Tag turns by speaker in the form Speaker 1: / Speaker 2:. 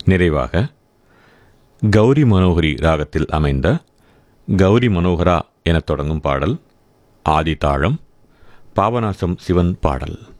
Speaker 1: நிறைவாக கௌரி மனோகரி ராகத்தில் அமைந்த கௌரி மனோகரா எனத் தொடங்கும் பாடல், ஆதி தாளம், பாபநாசம் சிவன் பாடல்.